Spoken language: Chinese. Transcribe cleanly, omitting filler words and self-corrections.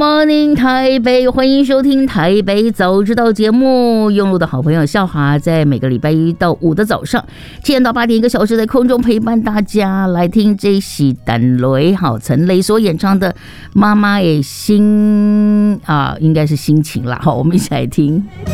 morning 台北，欢迎收听台北早知道节目。用路的好朋友笑华在每个礼拜一到五的早上7点到8点1个小时在空中陪伴大家来听这喜胆雷好陈雷所演唱的妈妈也心啊，应该是心情啦。好，我们一起来听。